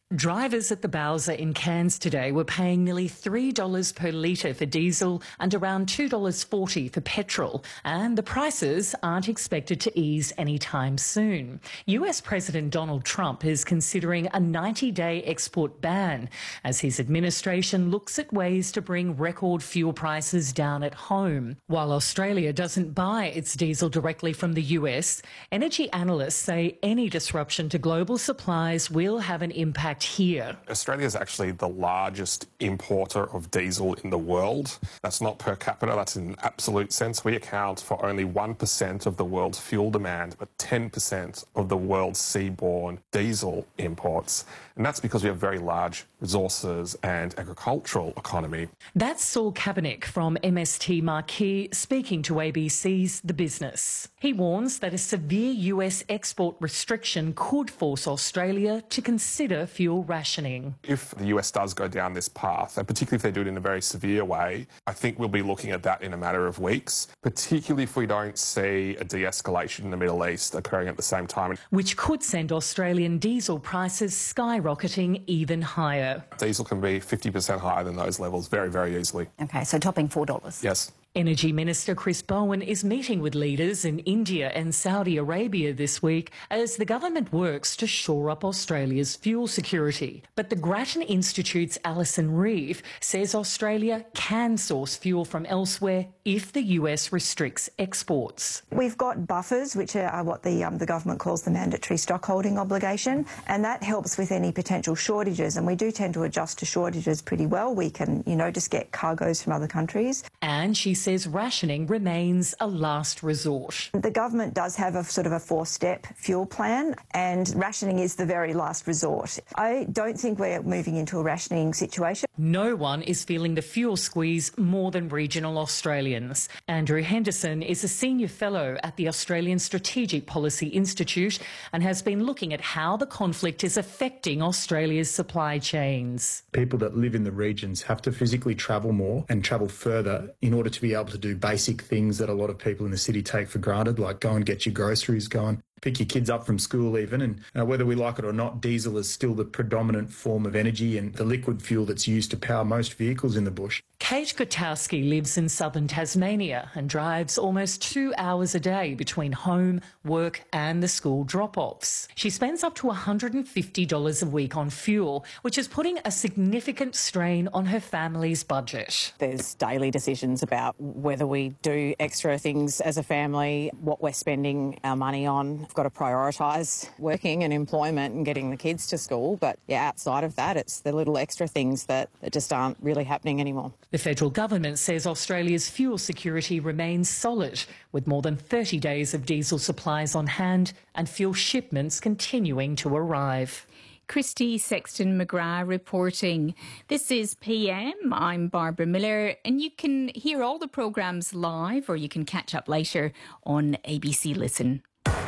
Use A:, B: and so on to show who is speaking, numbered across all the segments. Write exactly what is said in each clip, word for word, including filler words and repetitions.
A: Drivers at the Bowser in Cairns today were paying nearly three dollars per litre for diesel and around two dollars forty for petrol, and the prices aren't expected to ease anytime soon. U S President Donald Trump is considering a ninety-day export ban as his administration looks at ways to bring record fuel prices down at home. While Australia doesn't buy its diesel directly from the U S, energy analysts say any disruption to global supplies will have an impact here.
B: Australia is actually the largest importer of diesel in the world. That's not per capita, that's in absolute sense. We account for only one percent of the world's fuel demand, but ten percent of the world's seaborne diesel imports. And that's because we have very large resources and agricultural economy.
A: That's Saul Kabanik from M S T Marquee speaking to A B C's The Business. He warns that a severe U S export restriction could force Australia to consider fuel rationing.
B: If the U S does go down this path, and particularly if they do it in a very severe way, I think we'll be looking at that in a matter of weeks, particularly if we don't see a de-escalation in the Middle East occurring at the same time.
A: Which could send Australian diesel prices skyrocketing even higher.
B: Diesel can be fifty percent higher than those levels very, very easily.
C: OK, so topping four dollars.
B: Yes.
A: Energy Minister Chris Bowen is meeting with leaders in India and Saudi Arabia this week as the government works to shore up Australia's fuel security. But the Grattan Institute's Alison Reeve says Australia can source fuel from elsewhere if the U S restricts exports.
D: We've got buffers, which are what the, um, the government calls the mandatory stockholding obligation, and that helps with any potential shortages. And we do tend to adjust to shortages pretty well. We can, you know, just get cargoes from other countries.
A: And she says rationing remains a last resort.
D: The government does have a sort of a four-step fuel plan, and rationing is the very last resort. I don't think we're moving into a rationing situation.
A: No one is feeling the fuel squeeze more than regional Australians. Andrew Henderson is a senior fellow at the Australian Strategic Policy Institute and has been looking at how the conflict is affecting Australia's supply chains.
E: People that live in the regions have to physically travel more and travel further in order to be able to do basic things that a lot of people in the city take for granted, like go and get your groceries, go and pick your kids up from school even. And uh, whether we like it or not, diesel is still the predominant form of energy and the liquid fuel that's used to power most vehicles in the bush.
A: Kate Gutowski lives in southern Tasmania and drives almost two hours a day between home, work and the school drop-offs. She spends up to one hundred fifty dollars a week on fuel, which is putting a significant strain on her family's budget.
F: There's daily decisions about whether we do extra things as a family, what we're spending our money on. We've got to prioritise working and employment and getting the kids to school. But yeah, outside of that, it's the little extra things that, that just aren't really happening anymore.
A: The federal government says Australia's fuel security remains solid, with more than thirty days of diesel supplies on hand and fuel shipments continuing to arrive.
G: Christy Sexton McGrath reporting. This is P M. I'm Barbara Miller, and you can hear all the programmes live, or you can catch up later on A B C Listen.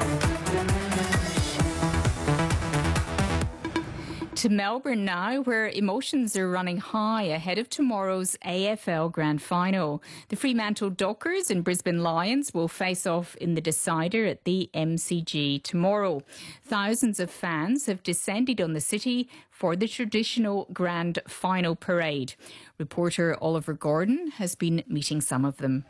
G: To Melbourne now, where emotions are running high ahead of tomorrow's A F L Grand Final. The Fremantle Dockers and Brisbane Lions will face off in the decider at the M C G tomorrow. Thousands of fans have descended on the city for the traditional Grand Final parade. Reporter Oliver Gordon has been meeting some of them.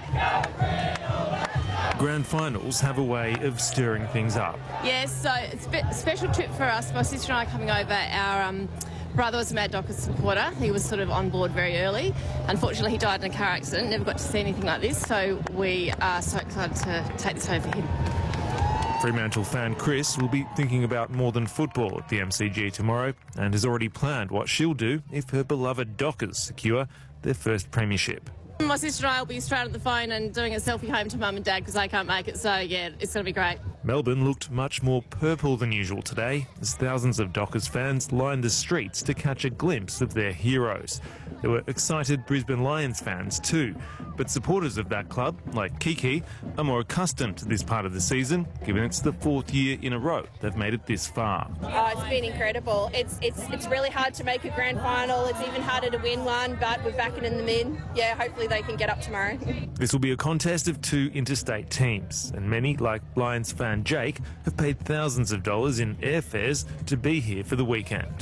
H: Grand finals have a way of stirring things up.
I: Yes, so it's a bit special trip for us. My sister and I coming over. Our um, brother was a Mad Dockers supporter. He was sort of on board very early. Unfortunately, he died in a car accident. Never got to see anything like this, so we are so excited to take this home for him.
H: Fremantle fan Chris will be thinking about more than football at the M C G tomorrow and has already planned what she'll do if her beloved Dockers secure their first premiership.
I: My sister and I will be straight on the phone and doing a selfie home to mum and dad because they can't make it, so yeah, it's going to be great.
H: Melbourne looked much more purple than usual today as thousands of Dockers fans lined the streets to catch a glimpse of their heroes. There were excited Brisbane Lions fans too, but supporters of that club, like Kiki, are more accustomed to this part of the season, given it's the fourth year in a row they've made it this far.
J: Oh, it's been incredible. It's it's it's really hard to make a grand final. It's even harder to win one, but we're back in the mid. Yeah, hopefully they can get up tomorrow.
H: This will be a contest of two interstate teams, and many, like Lions fan Jake, have paid thousands of dollars in airfares to be here for the weekend.